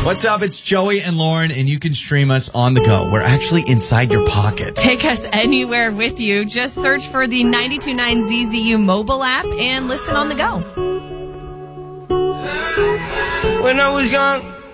What's up? It's Joey and Lauren, and you can stream us on the go. We're actually inside your pocket. Take us anywhere with you. Just search for the 92.9 ZZU mobile app and listen on the go. When I was young,